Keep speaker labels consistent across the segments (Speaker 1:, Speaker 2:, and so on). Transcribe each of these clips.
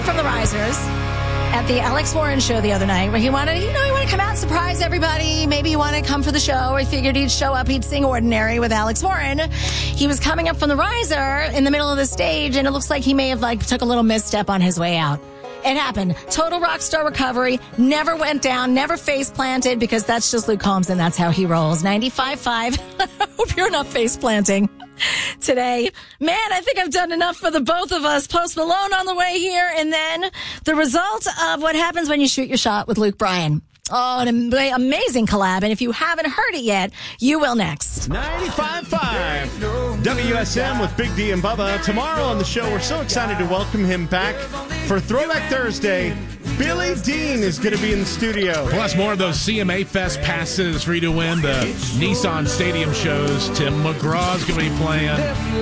Speaker 1: from the Risers at the Alex Warren show the other night, where he wanted to come out and surprise everybody. Maybe he wanted to come for the show. He figured he'd show up, he'd sing Ordinary with Alex Warren. He was coming up from the riser in the middle of the stage, and it looks like he may have took a little misstep on his way out. It happened. Total rock star recovery. Never went down, never face planted, because that's just Luke Combs and that's how he rolls. 95.5. I hope you're not face planting today. Man, I think I've done enough for the both of us. Post Malone on the way here, and then the result of what happens when you shoot your shot with Luke Bryan. Oh, an amazing collab. And if you haven't heard it yet, you will next.
Speaker 2: 95.5 WSM with Big D and Bubba. Tomorrow on the show, we're so excited to welcome him back for Throwback Thursday. Billy Dean is going to be in the studio.
Speaker 3: Plus more of those CMA Fest passes for you to win the Nissan Stadium shows. Tim McGraw's going to be playing.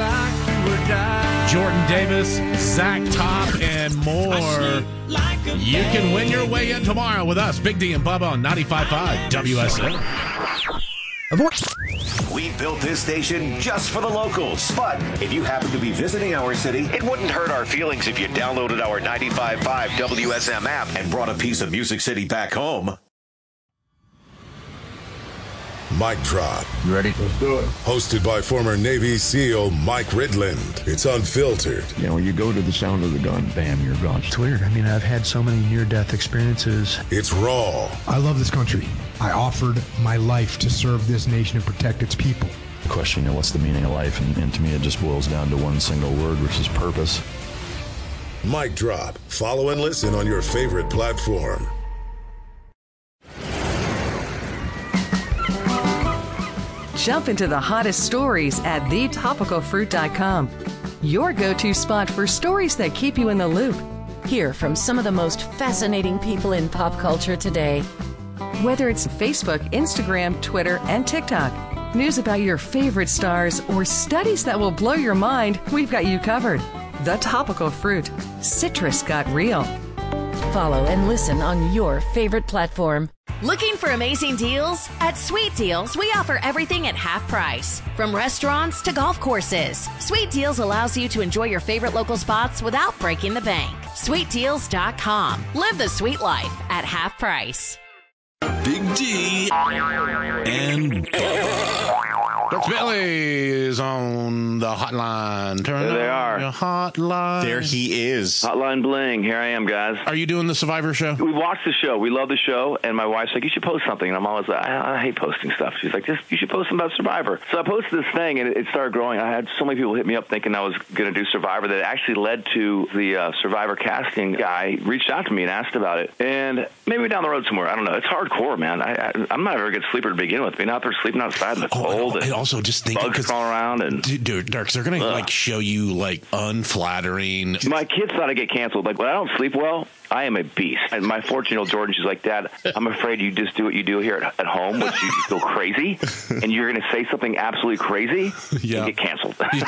Speaker 3: Jordan Davis, Zach Top, and more. You can win your way in tomorrow with us, Big D and Bubba on 95.5 WSM.
Speaker 4: We built this station just for the locals. But if you happen to be visiting our city, it wouldn't hurt our feelings if you downloaded our 95.5 WSM app and brought a piece of Music City back home.
Speaker 5: Mic Drop.
Speaker 6: You ready? Let's do it.
Speaker 5: Hosted by former Navy SEAL Mike Ridland. It's unfiltered.
Speaker 6: You know, when you go to the sound of the gun, bam, you're gone.
Speaker 7: It's weird. I mean, I've had so many near-death experiences.
Speaker 5: It's raw.
Speaker 8: I love this country. I offered my life to serve this nation and protect its people.
Speaker 6: The question, what's the meaning of life? And to me, it just boils down to one single word, which is purpose.
Speaker 5: Mic Drop. Follow and listen on your favorite platform.
Speaker 9: Jump into the hottest stories at thetopicalfruit.com. Your go-to spot for stories that keep you in the loop.
Speaker 10: Hear from some of the most fascinating people in pop culture today.
Speaker 9: Whether it's Facebook, Instagram, Twitter, and TikTok, news about your favorite stars, or studies that will blow your mind, we've got you covered. The Topical Fruit. Citrus got real.
Speaker 10: Follow and listen on your favorite platform.
Speaker 11: Looking for amazing deals? At Sweet Deals, we offer everything at half price. From restaurants to golf courses, Sweet Deals allows you to enjoy your favorite local spots without breaking the bank. SweetDeals.com. Live the sweet life at half price.
Speaker 12: Big D and
Speaker 3: Dr. Billy is on the hotline.
Speaker 13: There they are.
Speaker 3: Your hotline.
Speaker 2: There he is.
Speaker 13: Hotline bling. Here I am, guys.
Speaker 3: Are you doing the Survivor show?
Speaker 13: We watched the show. We love the show. And my wife's like, you should post something. And I'm always like, I hate posting stuff. She's like, you should post something about Survivor. So I posted this thing, and it started growing. I had so many people hit me up thinking I was going to do Survivor that it actually led to the Survivor casting guy reached out to me and asked about it. And maybe down the road somewhere. I don't know. It's hardcore, man. I'm not a very good sleeper to begin with. Being out there sleeping outside in the cold.
Speaker 3: And also just thinking,
Speaker 13: bugs crawling around. And
Speaker 3: dude, Darks, they're going to show you unflattering.
Speaker 13: My kids thought I'd get canceled. Like, when I don't sleep well, I am a beast. And my 14-year-old Jordan, she's like, Dad, I'm afraid you just do what you do here at home, which you go crazy, and you're going to say something absolutely crazy and get canceled.